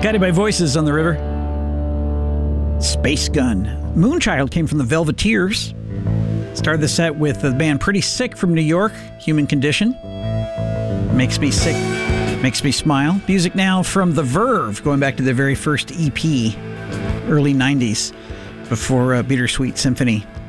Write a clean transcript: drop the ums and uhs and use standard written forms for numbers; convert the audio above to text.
Guided by Voices on the River. Space Gun. Moonchild came from the Velveteers. Started the set with the band Pretty Sick from New York, Human Condition. Makes Me Sick, Makes Me Smile. Music now from The Verve, going back to their very first EP, early 90s, before Bittersweet Symphony.